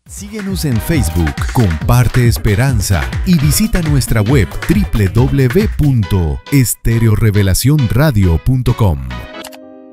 Síguenos en Facebook, comparte esperanza y visita nuestra web www.estereorevelacionradio.com.